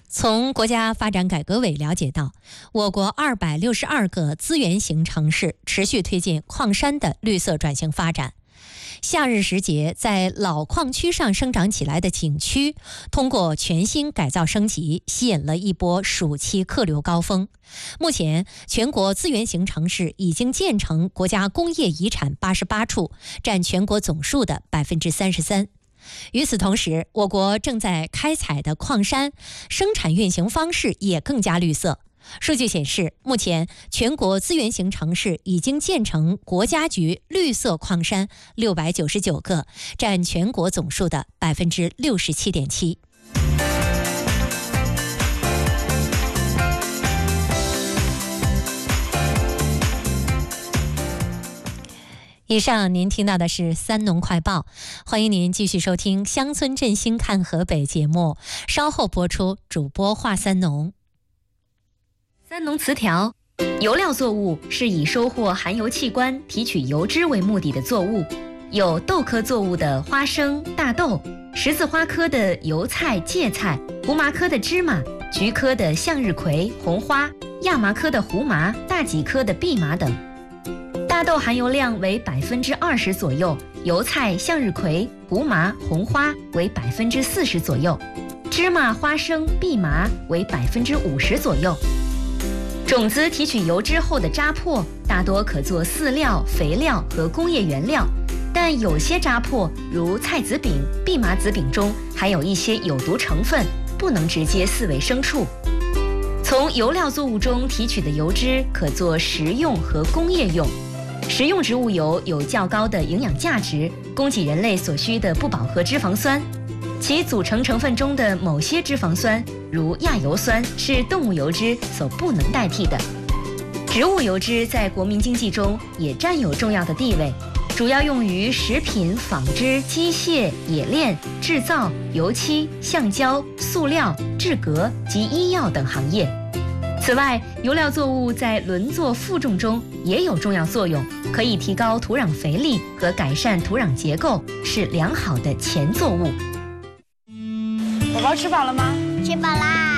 从国家发展改革委了解到，我国262个资源型城市持续推进矿山的绿色转型发展。夏日时节，在老矿区上生长起来的景区，通过全新改造升级，吸引了一波暑期客流高峰。目前，全国资源型城市已经建成国家工业遗产88处，占全国总数的33%。与此同时，我国正在开采的矿山生产运行方式也更加绿色。数据显示，目前全国资源型城市已经建成国家局绿色矿山699个，占全国总数的67.7%。以上您听到的是三农快报，欢迎您继续收听《乡村振兴看河北》节目，稍后播出，主播话三农。 三农词条：油料作物是以收获含油器官、提取油脂为目的的作物，有豆科作物的花生、大豆，十字花科的油菜、芥菜，胡麻科的芝麻，菊科的向日葵、红花，亚麻科的胡麻，大戟科的蓖麻等。大豆含油量为20%左右，油菜、向日葵、胡麻、红花为40%左右，芝麻、花生、蓖麻为50%左右。种子提取油脂后的渣粕大多可做饲料、肥料和工业原料，但有些渣粕如菜籽饼、蓖麻籽饼中含有一些有毒成分，不能直接饲喂牲畜。从油料作物中提取的油脂可做食用和工业用。食用植物油有较高的营养价值，供给人类所需的不饱和脂肪酸。其组成成分中的某些脂肪酸，如亚油酸，是动物油脂所不能代替的。植物油脂在国民经济中也占有重要的地位，主要用于食品、纺织、机械、冶炼、制造、油漆、橡胶、塑料、制革及医药等行业。此外，油料作物在轮作负重中也有重要作用，可以提高土壤肥力和改善土壤结构，是良好的前作物。 宝宝吃饱了吗？ 吃饱啦。